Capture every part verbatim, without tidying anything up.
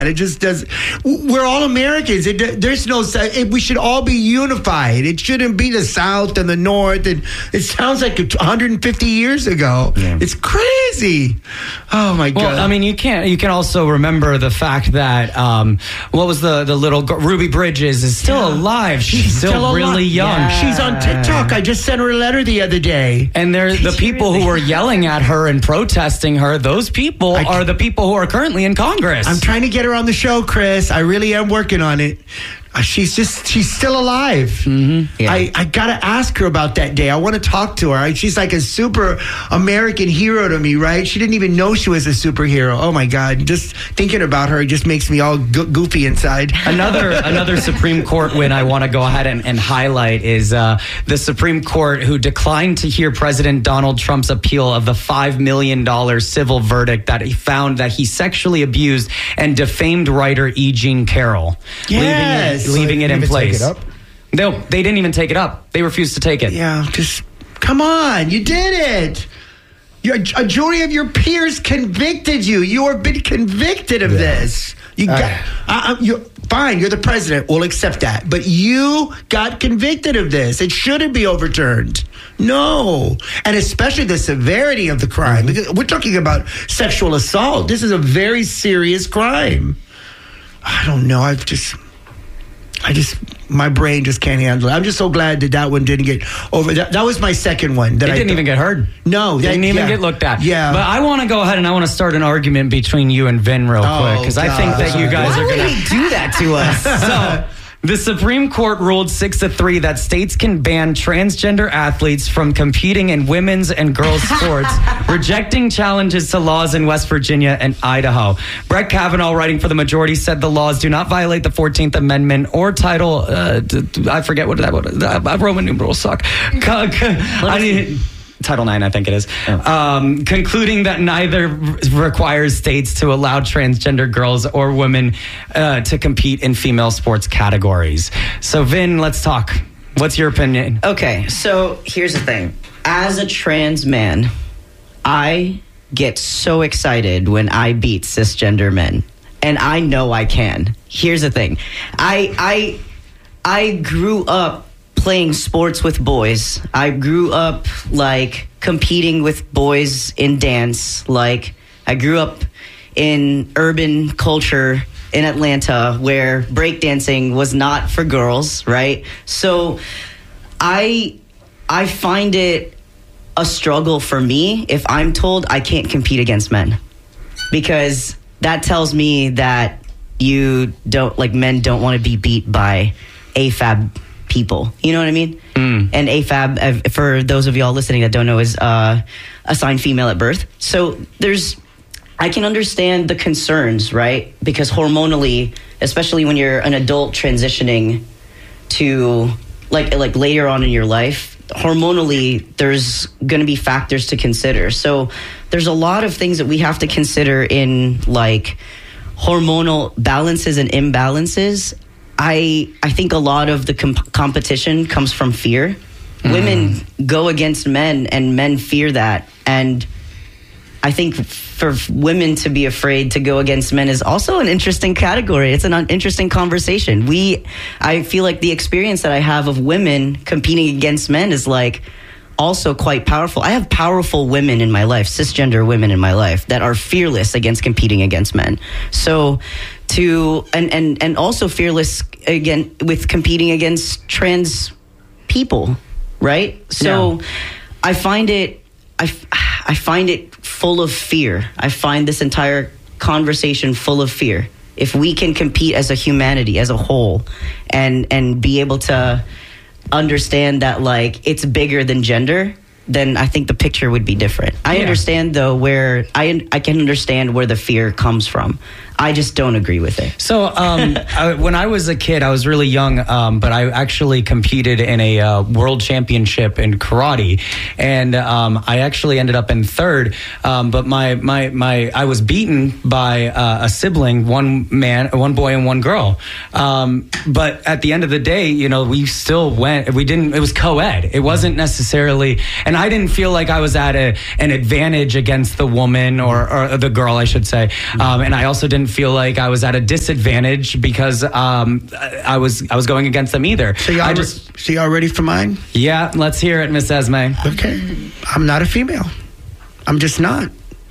It just does. We're all Americans. It, there's no. It, we should all be unified. It shouldn't be the South and the North. And it sounds like one hundred fifty years ago. Yeah. It's crazy. Oh my God. Well, I mean, you can't. You can also remember the fact that um, what was the the little girl, Ruby Bridges is still yeah. alive. She's, She's still, still really young. Yeah. She's on TikTok. I just sent her a letter the other day. And there, the people really? who were yelling at her and protesting her. Those people I, are the people who are currently in Congress. I'm trying to get her on the show, Chris. I really am working on it. Uh, she's just, she's still alive. Mm-hmm. Yeah. I, I got to ask her about that day. I want to talk to her. She's like a super American hero to me, right? She didn't even know she was a superhero. Oh my God. Just thinking about her just makes me all go- goofy inside. Another another Supreme Court win I want to go ahead and, and highlight is uh, the Supreme Court who declined to hear President Donald Trump's appeal of the five million dollars civil verdict that he found that he sexually abused and defamed writer E. Jean Carroll. Yes. Leaving it in place. Take it up? No, they didn't even take it up. They refused to take it. Yeah, just come on. You did it. You're, a jury of your peers convicted you. You have been convicted of yeah. this. You got. Uh, uh, you're, fine, you're the president. We'll accept that. But you got convicted of this. It shouldn't be overturned. No. And especially the severity of the crime. Mm-hmm. Because we're talking about sexual assault. This is a very serious crime. I don't know. I've just... I just, my brain just can't handle it. I'm just so glad that that one didn't get over. That, that was my second one. That it I didn't th- even get heard. No. That, didn't even yeah. get looked at. Yeah. But I want to go ahead and I want to start an argument between you and Vin real oh, quick. Because I think that you guys Why are going to do that to us. So, the Supreme Court ruled six to three that states can ban transgender athletes from competing in women's and girls' sports, rejecting challenges to laws in West Virginia and Idaho. Brett Kavanaugh, writing for the majority, said the laws do not violate the fourteenth Amendment or Title, uh, I forget what that was, uh, Roman numerals suck. I need... Title nine, I think it is, um, concluding that neither requires states to allow transgender girls or women uh, to compete in female sports categories. So, Vin, let's talk. What's your opinion? Okay, so here's the thing. As a trans man, I get so excited when I beat cisgender men, and I know I can. Here's the thing. I I I grew up playing sports with boys. I grew up like competing with boys in dance. Like I grew up in urban culture in Atlanta where breakdancing was not for girls, right? So I I find it a struggle for me if I'm told I can't compete against men, because that tells me that you don't, like, men don't want to be beat by A F A B people. You know what I mean? Mm. And A F A B, for those of y'all listening that don't know, is uh, assigned female at birth. So there's, I can understand the concerns, right? Because hormonally, especially when you're an adult transitioning to like like later on in your life, hormonally, there's going to be factors to consider. So there's a lot of things that we have to consider in like hormonal balances and imbalances. I I think a lot of the comp- competition comes from fear. Mm. Women go against men, and men fear that. And I think for women to be afraid to go against men is also an interesting category. It's an interesting conversation. We, I feel like the experience that I have of women competing against men is like also quite powerful. I have powerful women in my life, cisgender women in my life that are fearless against competing against men. So to, and, and, and also fearless again with competing against trans people, right? So yeah. I find it, I, I find it full of fear. I find this entire conversation full of fear. If we can compete as a humanity, as a whole, and and be able to understand that like it's bigger than gender, then I think the picture would be different. I yeah. understand though where I I can understand where the fear comes from. I just don't agree with it. So um, I, when I was a kid, I was really young, um, but I actually competed in a uh, world championship in karate, and um, I actually ended up in third. Um, but my my my I was beaten by uh, a sibling, one man, one boy, and one girl. Um, but at the end of the day, you know, we still went. We didn't. It was co-ed. It wasn't necessarily, and I didn't feel like I was at a, an advantage against the woman or, or the girl, I should say. Um, and I also didn't feel like I was at a disadvantage because um, I was I was going against them either. So y'all, I re- just, so y'all ready for mine? yeah, let's hear it, Miss Esme. Okay. I'm not a female. I'm just not.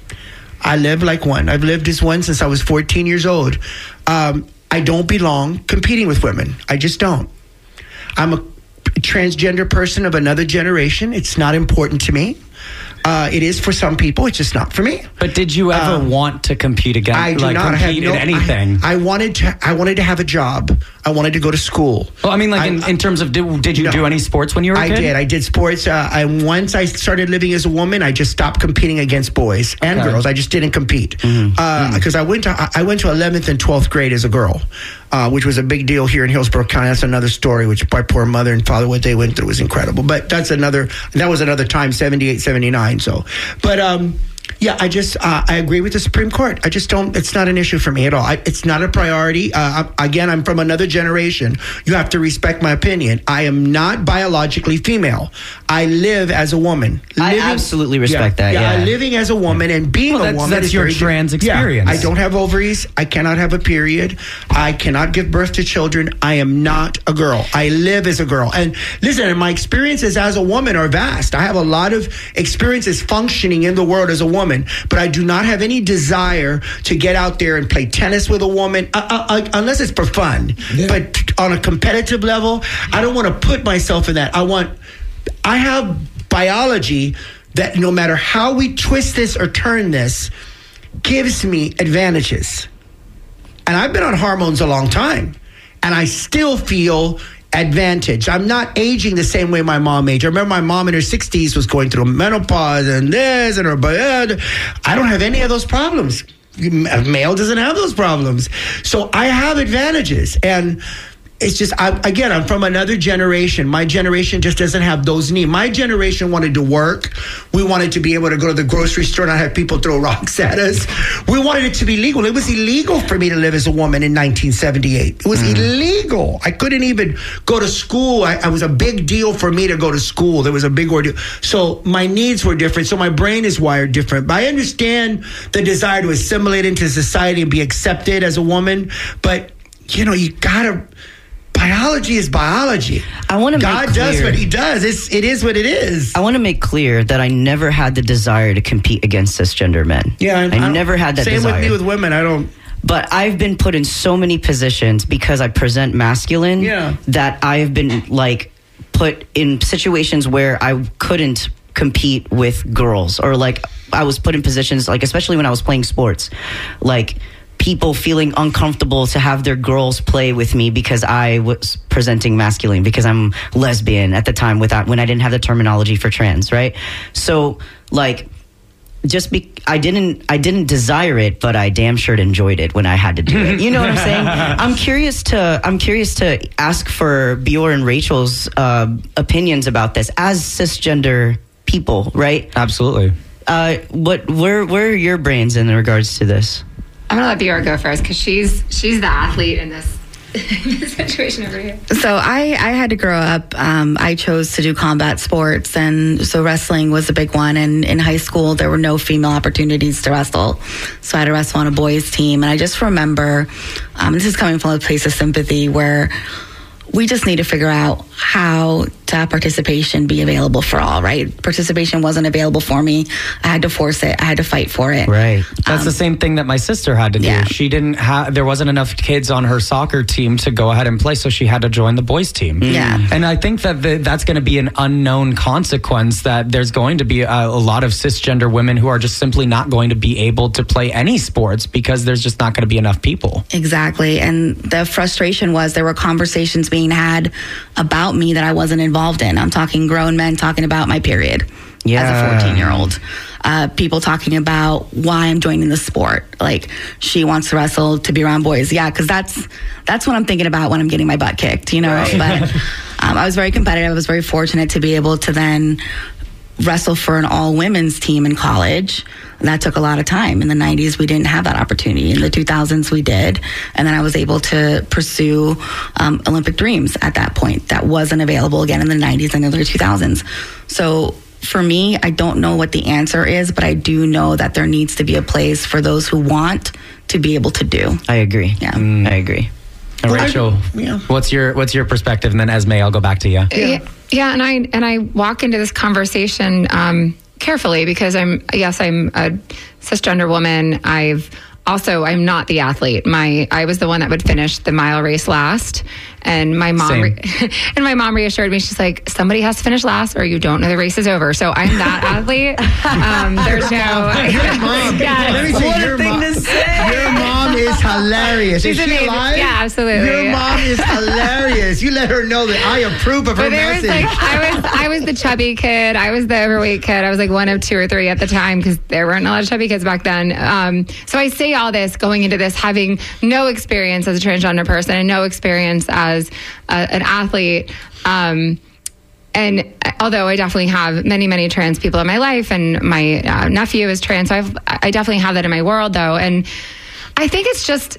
I live like one. I've lived as one since I was fourteen years old. Um, I don't belong competing with women. I just don't. I'm a transgender person of another generation. It's not important to me. Uh, it is for some people. It's just not for me. But did you ever Um, want to compete against? I do like, not have compete no, in anything? I, I wanted to. I wanted to have a job. I wanted to go to school. Well, I mean, like I- in, in terms of, did, did you No. do any sports when you were a I kid? did. I did sports. Uh, I once I started living as a woman, I just stopped competing against boys and Okay. girls. I just didn't compete because Mm-hmm. uh, I went to I- I went to eleventh and twelfth grade as a girl, uh, which was a big deal here in Hillsborough County. That's another story. Which my poor mother and father, what they went through was incredible. But that's another. That was another time, seventy-eight, seventy-nine. So, but um. Yeah, I just uh, I agree with the Supreme Court. I just don't. It's not an issue for me at all. I, it's not a priority. Uh, I, again, I'm from another generation. You have to respect my opinion. I am not biologically female. I live as a woman. I Living- absolutely respect that, Yeah, yeah. living as a woman and being Well, a that's- woman. that's is your very di- trans Yeah, experience. I don't have ovaries. I cannot have a period. I cannot give birth to children. I am not a girl. I live as a girl. And listen, and my experiences as a woman are vast. I have a lot of experiences functioning in the world as a woman, but I do not have any desire to get out there and play tennis with a woman uh, uh, uh, unless it's for fun. Yeah. But on a competitive level, I don't want to put myself in that. I want, I have biology that no matter how we twist this or turn this, gives me advantages. And I've been on hormones a long time, and I still feel advantage. I'm not aging the same way my mom aged. I remember my mom in her sixties was going through menopause and this and her, but I don't have any of those problems. A male doesn't have those problems. So I have advantages. And it's just, I, again, I'm from another generation. My generation just doesn't have those needs. My generation wanted to work. We wanted to be able to go to the grocery store and not have people throw rocks at us. We wanted it to be legal. It was illegal for me to live as a woman in nineteen seventy-eight. It was mm. illegal. I couldn't even go to school. I, I was a big deal for me to go to school. There was a big ordeal. So my needs were different. So my brain is wired different. But I understand the desire to assimilate into society and be accepted as a woman. But, you know, you gotta... Biology is biology. I want to God make clear, does what he does. It's, it is what it is. I want to make clear that I never had the desire to compete against cisgender men. Yeah, I, I, I never had that same desire. with me with women. I don't. But I've been put in so many positions because I present masculine Yeah. that I have been like put in situations where I couldn't compete with girls, or like I was put in positions like, especially when I was playing sports, like people feeling uncomfortable to have their girls play with me because I was presenting masculine, because I'm lesbian at the time, without when I didn't have the terminology for trans, right? So like just be I didn't I didn't desire it, but I damn sure enjoyed it when I had to do it. You know what I'm saying? I'm curious to I'm curious to ask for Bior and Rachel's uh, opinions about this as cisgender people, right? Absolutely. Uh, what where where are your brains in regards to this? I'm gonna let Bior go first because she's she's the athlete in this, in this situation over here. So I, I had to grow up. Um, I chose to do combat sports, and so wrestling was a big one. And in high school, there were no female opportunities to wrestle, so I had to wrestle on a boys' team. And I just remember, um, this is coming from a place of sympathy, where we just need to figure out how to have participation be available for all, right? Participation wasn't available for me. I had to force it. I had to fight for it. Right. That's Um, the same thing that my sister had to do. yeah. She didn't have, there wasn't enough kids on her soccer team to go ahead and play, so she had to join the boys' team. Yeah. And I think that the, that's going to be an unknown consequence, that there's going to be a, a lot of cisgender women who are just simply not going to be able to play any sports because there's just not going to be enough people. Exactly. And the frustration was there were conversations being had about me that I wasn't involved in. I'm talking grown men talking about my period Yeah. as a fourteen-year-old. Uh, people talking about why I'm joining the sport. Like, she wants to wrestle to be around boys. Yeah, because that's that's what I'm thinking about when I'm getting my butt kicked, you know? Right. But um, I was very competitive. I was very fortunate to be able to then wrestle for an all-women's team in college. And that took a lot of time. In the nineties, we didn't have that opportunity. In the two thousands, we did. And then I was able to pursue um, Olympic dreams at that point. That wasn't available again in the nineties and early two thousands. So for me, I don't know what the answer is, but I do know that there needs to be a place for those who want to be able to do. I agree. Yeah. Mm. I agree. And Rachel, yeah. what's your what's your perspective? And then Esme, I'll go back to you. Yeah. yeah, and I and I walk into this conversation um, carefully because I'm yes, I'm a cisgender woman. I've also I'm not the athlete. My I was the one that would finish the mile race last, and my mom re- and my mom reassured me. She's like, somebody has to finish last, or you don't know the race is over. So I'm that athlete. Um, there's no. Your mom. Yeah. Let me say, What a your thing mom, to say. Your mom is hilarious. She's is she amazing. alive? Yeah, absolutely. Your mom is hilarious. You let her know that I approve of her But there was message. like I was I was the chubby kid. I was the overweight kid. I was like one of two or three at the time because there weren't a lot of chubby kids back then. Um, so I say all this going into this having no experience as a transgender person and no experience as a, an athlete. Um, and although I definitely have many, many trans people in my life, and my uh, nephew is trans, so I've, I definitely have that in my world, though. And I think it's just,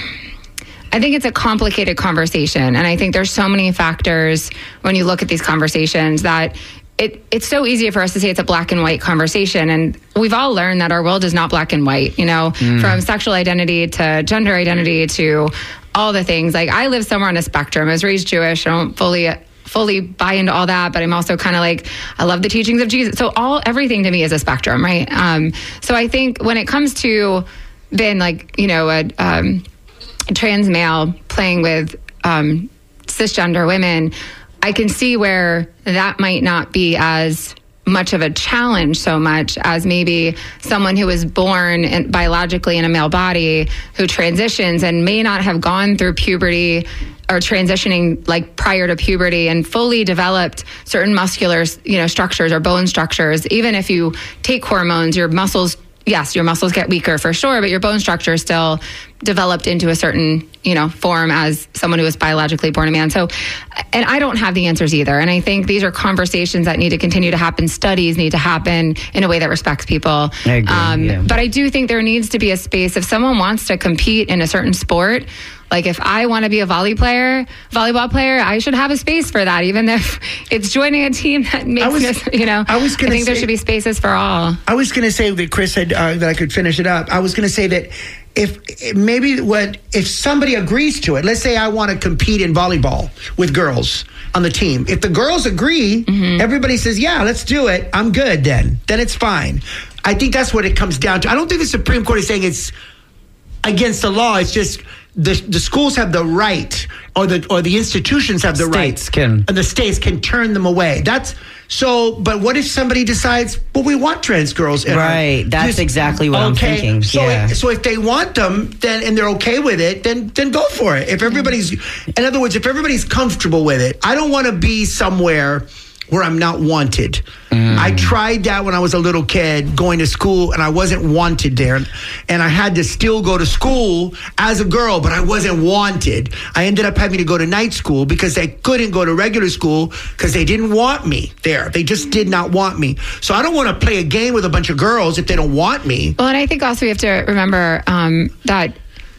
I think it's a complicated conversation. And I think there's so many factors when you look at these conversations that it, it's so easy for us to say it's a black and white conversation. And we've all learned that our world is not black and white, you know, mm. from sexual identity to gender identity to all the things. Like, I live somewhere on a spectrum. I was raised Jewish. I don't fully fully buy into all that, but I'm also kind of like, I love the teachings of Jesus. So all everything to me is a spectrum, right? Um, so I think when it comes to being like, you know, a, um, a trans male playing with um, cisgender women, I can see where that might not be as much of a challenge so much as maybe someone who was born in, biologically in a male body who transitions and may not have gone through puberty or transitioning like prior to puberty and fully developed certain muscular, you know, structures or bone structures. Even if you take hormones, your muscles, yes, your muscles get weaker for sure, but your bone structure is still developed into a certain, you know, form as someone who was biologically born a man. So, and I don't have the answers either. And I think these are conversations that need to continue to happen. Studies need to happen in a way that respects people. I agree, um, yeah. But I do think there needs to be a space if someone wants to compete in a certain sport. Like, if I want to be a volley player, volleyball player, I should have a space for that, even if it's joining a team that makes was, us, you know, I, was gonna I think say, there should be spaces for all. I was going to say that Chris said uh, that I could finish it up. I was going to say that if maybe what if somebody agrees to it, let's say I want to compete in volleyball with girls on the team. If the girls agree, mm-hmm. everybody says, yeah, let's do it. I'm good then. Then it's fine. I think that's what it comes down to. I don't think the Supreme Court is saying it's against the law. It's just the the schools have the right, or the or the institutions have the right. States can. And the states can turn them away. That's so. But what if somebody decides, well, we want trans girls in Right. our, That's just, exactly what I'm thinking. So, Yeah. so if they want them, then and they're okay with it, then then go for it. If everybody's, in other words, if everybody's comfortable with it, I don't want to be somewhere where I'm not wanted. Mm. I tried that when I was a little kid going to school, and I wasn't wanted there. And I had to still go to school as a girl, but I wasn't wanted. I ended up having to go to night school because they couldn't go to regular school because they didn't want me there. They just did not want me. So I don't want to play a game with a bunch of girls if they don't want me. Well, and I think also we have to remember um, that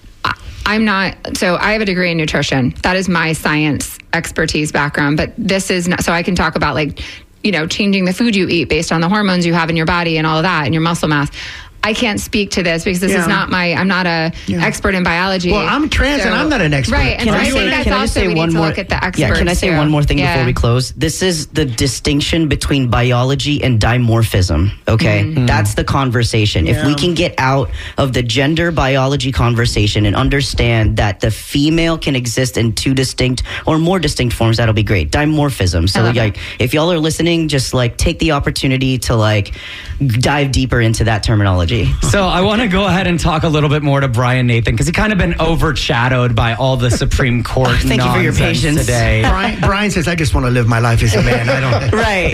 I'm not, so I have a degree in nutrition. That is my science expertise background, but this is not, so I can talk about like, you know, changing the food you eat based on the hormones you have in your body and all of that and your muscle mass. I can't speak to this because this Yeah. is not my, I'm not a Yeah. expert in biology. Well, I'm trans and I'm not an expert. Right. And Can so I I, say- think that's can I also just say we one need to more- look at the experts. Yeah, can I say too. one more thing Yeah. before we close? This is the distinction between biology and dimorphism, okay? Mm-hmm. That's the conversation. If we Yeah. can get out of the gender biology conversation and understand that the female can exist in two distinct or more distinct forms, that'll be great. Dimorphism. So, I love like, if y'all are listening, just, like, take the opportunity to, like, dive deeper into that terminology. So I want to go ahead and talk a little bit more to Brian Nathan because he kind of been overshadowed by all the Supreme Court Thank you for your nonsense patience. today. Brian, Brian says, I just want to live my life as a man. I don't.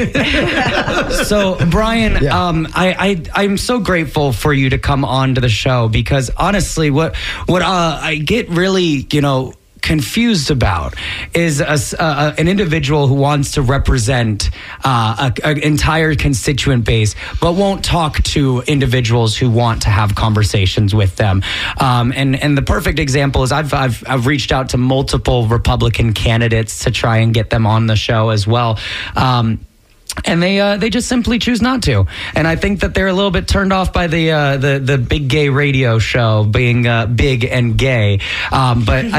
Right. So, Brian, Yeah. um, I, I I'm so grateful for you to come on to the show because honestly, what what uh, I get really, you know, confused about is a, uh, an individual who wants to represent uh, an entire constituent base, but won't talk to individuals who want to have conversations with them. Um, and and the perfect example is I've, I've I've reached out to multiple Republican candidates to try and get them on the show as well. Um, And they uh, they just simply choose not to, and I think that they're a little bit turned off by the uh, the the big gay radio show being uh, big and gay. Um, but I